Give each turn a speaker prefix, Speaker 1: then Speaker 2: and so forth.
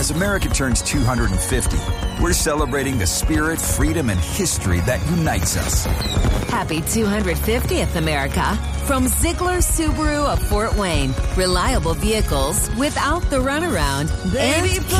Speaker 1: As America turns 250, we're celebrating the spirit, freedom, and history that unites us.
Speaker 2: Happy 250th, America. From Ziegler Subaru of Fort Wayne. Reliable vehicles without the runaround. And